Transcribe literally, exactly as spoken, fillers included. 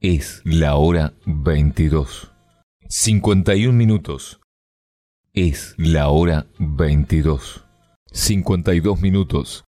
Es la hora veintidós. cincuenta y un minutos. Es la hora veintidós. cincuenta y dos minutos.